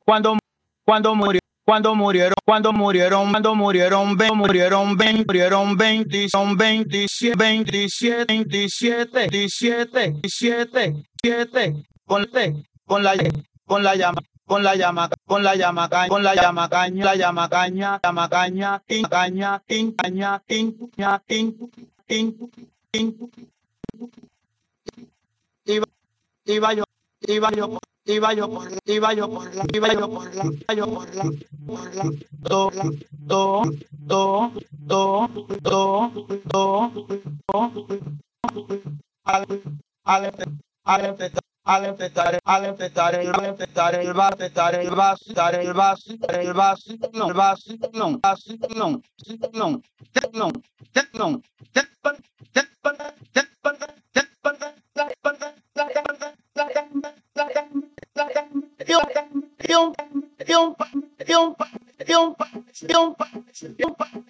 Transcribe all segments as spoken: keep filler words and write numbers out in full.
cuando, cuando murió, cuando murieron, cuando murieron, cuando murieron, ve- murieron, veinte, murieron veinte, son veintisiete, veintisiete, veintisiete, veintisiete, veintisiete, siete, con, con la, con la llama, con la llama, con la llama, ca- con la llama caña, la llama caña, llama caña, tin, caña, tin, caña, tin, caña, tin, tin, tin, iba, iba yo, iba yo, iba yo por la, iba yo por la, iba yo por la, iba yo por la, por la, do, la, do, do, do, do, do, do, al, al, empe- al empezar, al empezar, al empezar, el, al empezar, el va a empezar, el va a estar, el va a estar, el va a ciclón, el va a ciclón, a ciclón, ciclón, teclón, teclón, teclón, teclón, teclón, teclón, la, la, la, la, la, y un, y un, y un, y un, y un, y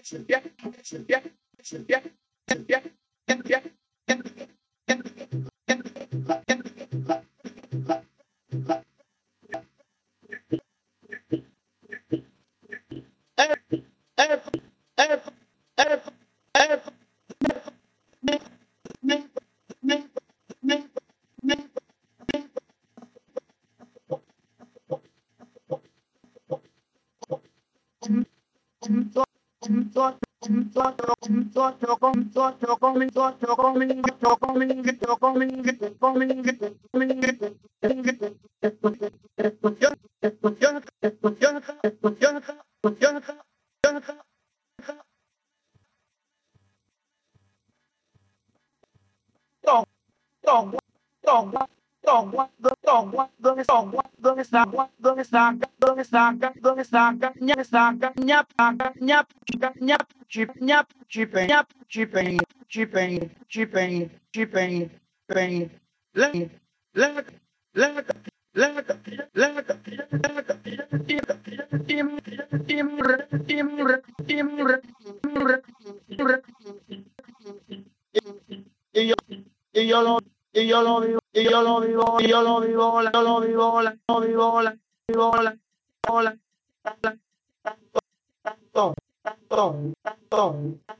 y yo, y yo lo, y yo lo vivo, y yo lo vivo, y yo lo vivo, la, yo lo vivo, la, yo vivo, la, vivo, la, hola, tanto, tanto, tanto, tanto,